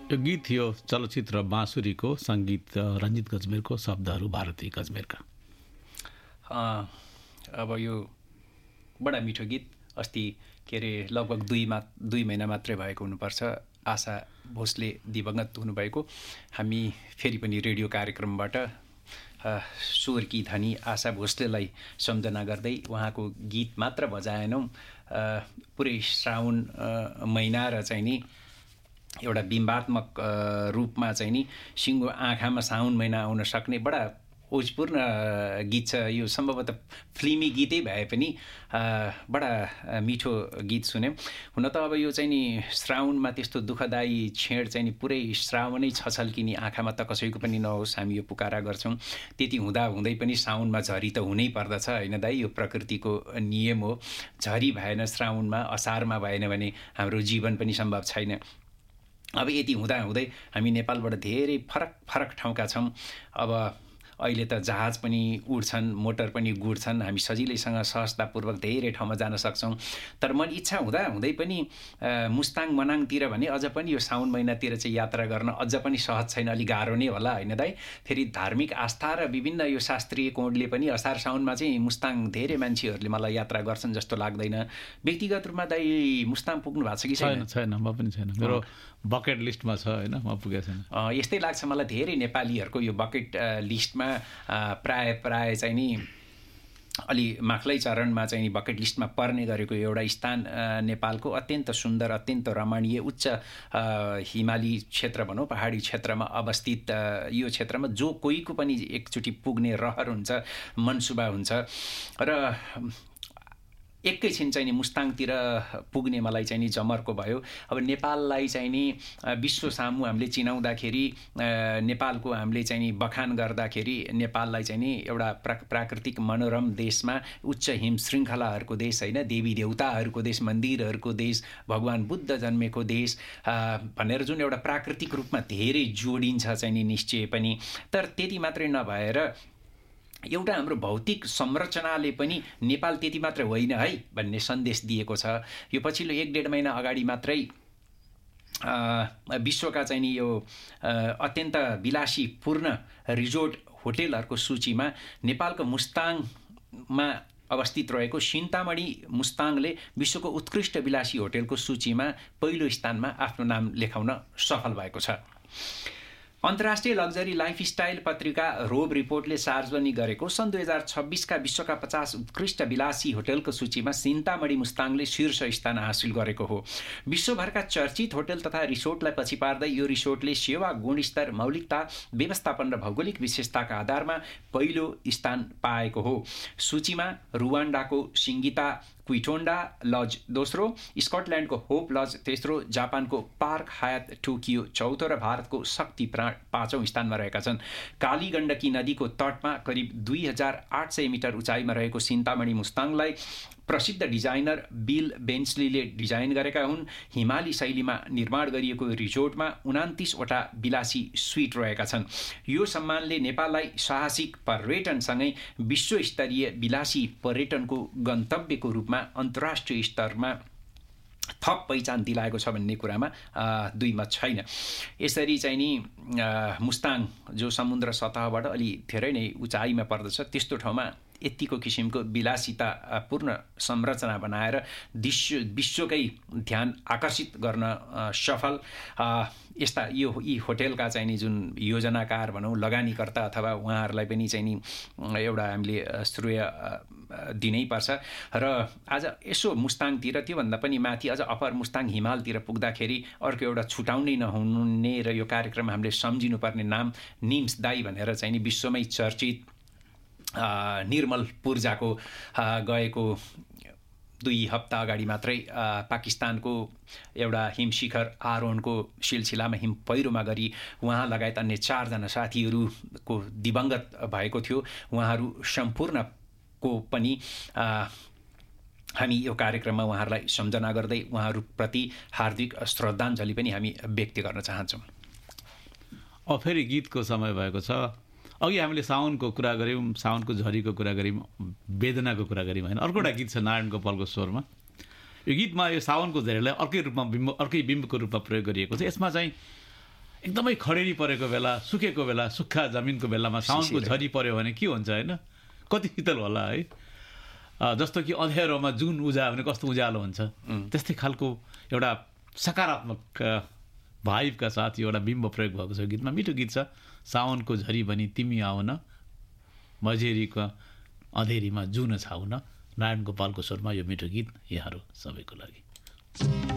यो गीत थियो चलचित्र बाँसुरीको, सङ्गीत रञ्जित गजमेरको, शब्दहरू भारती गजमेरका। अब यो बडा मिठो गीत अस्ति के अरे लगभग 2 महिना मात्रै भएको हुनुपर्छ आशा भोसले दिवंगत हुनुभएको। हामी फेरि पनि रेडियो कार्यक्रमबाट स्वरकी धनी आशा भोसलेलाई सम्झना गर्दै उहाँको गीत मात्र बजाएनौँ, पुरै श्रावण महिना र चाहिँ नि एउटा बिम्बात्मक रूपमा चाहिँ नि सिङ्गो आँखामा साउन महिना आउन सक्ने बडा ओजपूर्ण गीत छ यो। सम्भवतः फिल्मी गीतै भए पनि बडा मिठो गीत सुन्यौँ। हुन त अब यो चाहिँ नि श्रावणमा त्यस्तो दुःखदायी छेड चाहिँ नि पुरै श्रावणै छछल्किने आँखामा त कसैको पनि नहोस्, हामी यो पुकारा गर्छौँ। त्यति हुँदा हुँदै पनि साउनमा झरी त हुनै पर्दछ होइन दाइ, यो प्रकृतिको नियम हो। झरी भएन श्रावणमा, असारमा भएन भने हाम्रो जीवन पनि सम्भव छैन। अब यति हुँदा हुँदै हामी नेपालबाट धेरै फरक फरक ठाउँका छौँ। अब अहिले त जहाज पनि उड्छन्, मोटर पनि गुड्छन्, हामी सजिलैसँग सहजतापूर्वक धेरै ठाउँमा जान सक्छौँ। तर मन इच्छा हुँदा हुँदै पनि मुस्ताङ मनाङतिर भने अझ पनि यो साउन महिनातिर चाहिँ यात्रा गर्न अझ पनि सहज छैन, अलिक गाह्रो नै होला होइन दाइ। फेरि धार्मिक आस्था र विभिन्न यो शास्त्रीय कोणले पनि असार साउनमा चाहिँ मुस्ताङ धेरै मान्छेहरूले मलाई यात्रा गर्छन् जस्तो लाग्दैन। व्यक्तिगत रूपमा दाइ मुस्ताङ पुग्नु भएको छ कि छैन? छैन, म पनि छैन, मेरो बकेट लिस्टमा छ होइन, म पुगेको छैन। यस्तै लाग्छ मलाई, धेरै नेपालीहरूको यो बकेट लिस्टमा प्राय चाहिँ नि अलि माथिल्लै चरणमा चाहिँ नि बकेट लिस्टमा पर्ने गरेको एउटा स्थान नेपालको अत्यन्त सुन्दर, अत्यन्त रमणीय, उच्च हिमाली क्षेत्र भनौँ, पहाडी क्षेत्रमा अवस्थित यो क्षेत्रमा जो कोहीको पनि एकचोटि पुग्ने रहर हुन्छ, मनसुबा हुन्छ। र एकैछिन चाहिँ नि मुस्ताङतिर पुग्ने मलाई चाहिँ नि जमर्को भयो। अब नेपाललाई चाहिँ नि विश्व सामु हामीले चिनाउँदाखेरि, नेपालको हामीले चाहिँ नि बखान गर्दाखेरि नेपाललाई चाहिँ नि एउटा प्राकृतिक मनोरम देशमा, उच्च हिम श्रृङ्खलाहरूको देश होइन, देवी देवताहरूको देश, मन्दिरहरूको देश, भगवान् बुद्ध जन्मेको देश भनेर जुन एउटा प्राकृतिक रूपमा धेरै जोडिन्छ चाहिँ नि निश्चय पनि। तर त्यति मात्रै नभएर एउटा हाम्रो भौतिक संरचनाले पनि नेपाल त्यति मात्र होइन है भन्ने सन्देश दिएको छ। यो पछिल्लो 1-1.5 महिना अगाडि मात्रै विश्वका चाहिँ नि यो अत्यन्त विलासीपूर्ण रिजोर्ट होटेलहरूको सूचीमा नेपालको मुस्ताङमा अवस्थित रहेको सिन्तामणी मुस्ताङले विश्वको उत्कृष्ट विलासी होटेलको सूचीमा पहिलो स्थानमा आफ्नो नाम लेखाउन सफल भएको छ। अन्तर्राष्ट्रिय लग्जरी लाइफस्टाइल पत्रिका रोब रिपोर्टले सार्वजनिक गरेको सन् 2026का विश्वका 50 उत्कृष्ट विलासी होटेलको सूचीमा सिन्तामणी मुस्ताङले शीर्ष स्थान हासिल गरेको हो। विश्वभरका चर्चित होटेल तथा रिसोर्टलाई पछि पार्दै यो रिसोर्टले सेवा, गुणस्तर, मौलिकता, व्यवस्थापन र भौगोलिक विशेषताका आधारमा पहिलो स्थान पाएको हो। सूचीमा रुवान्डाको सिङ्गिता क्विटोन्डा लज दोस्रो, स्कटल्यान्डको होप लज तेस्रो, जापानको पार्क हायत टोकियो चौथो र भारतको शक्ति पाँचौं स्थानमा रहेका छन्। काली गण्डकी नदीको तटमा करिब 2800 मिटर उचाइमा रहेको सिन्तामणी मुस्ताङलाई प्रसिद्ध डिजाइनर बिल बेन्चलीले डिजाइन गरेका हुन्। हिमाली शैलीमा निर्माण गरिएको रिजोर्टमा 29वटा विलासी स्विट रहेका छन्। यो सम्मानले नेपाललाई साहसिक पर्यटनसँगै विश्वस्तरीय विलासी पर्यटनको गन्तव्यको रूपमा अन्तर्राष्ट्रिय स्तरमा थप पहिचान दिलाएको छ भन्ने कुरामा दुई मत छैन। यसरी चाहिँ नि मुस्ताङ जो समुद्र सतहबाट अलि धेरै नै उचाइमा पर्दछ, त्यस्तो ठाउँमा यतिको किसिमको विलासितापूर्ण संरचना बनाएर विश्वकै ध्यान आकर्षित गर्न सफल यस्ता यी होटेलका चाहिँ नि जुन योजनाकार भनौँ, लगानीकर्ता अथवा उहाँहरूलाई पनि चाहिँ नि एउटा हामीले श्रेय दिनै पर्छ। र आज यसो मुस्ताङतिर, त्योभन्दा पनि माथि अझ अप्पर मुस्ताङ हिमालतिर पुग्दाखेरि अर्को एउटा छुटाउनै नहुने र यो कार्यक्रम हामीले सम्झिनुपर्ने नाम निम्स दाई भनेर चाहिँ नि विश्वमै चर्चित निर्मल पूर्जाको गएको 2 हप्ता अगाडि मात्रै पाकिस्तानको एउटा हिमशिखर आरोहणको सिलसिलामा हिम पहिरोमा गरी उहाँ लगायत अन्य 4 जना साथीहरूको दिवंगत भएको थियो। उहाँहरू सम्पूर्णको पनि हामी यो कार्यक्रममा उहाँहरूलाई सम्झना गर्दै उहाँहरूप्रति हार्दिक श्रद्धाञ्जली पनि हामी व्यक्त गर्न चाहन्छौँ। अब फेरि गीतको समय भएको छ। अघि हामीले साउनको कुरा गऱ्यौँ, साउनको झरीको कुरा गऱ्यौँ, वेदनाको कुरा गऱ्यौँ होइन। अर्को एउटा गीत छ नारायण गोपालको स्वरमा। यो गीतमा यो साउनको झरीलाई अर्कै बिम्बको रूपमा प्रयोग गरिएको छ। यसमा चाहिँ एकदमै खडेरी परेको बेला, सुकेको बेला, सुक्खा जमिनको बेलामा साउनको झरी पर्यो भने के हुन्छ होइन, कति शीतल होला है। जस्तो कि अँध्यारोमा जुन उज्यायो भने कस्तो उज्यालो हुन्छ, त्यस्तै खालको एउटा सकारात्मक भाइबका साथ यो एउटा बिम्ब प्रयोग भएको छ गीतमा। मिठो गीत छ, साउनको झरी बनी तिमी आउन, मझेरीको अँधेरीमा जुन छाउन। नारायण गोपालको स्वरमा यो मिठो गीत यहाँहरू सबैको लागि।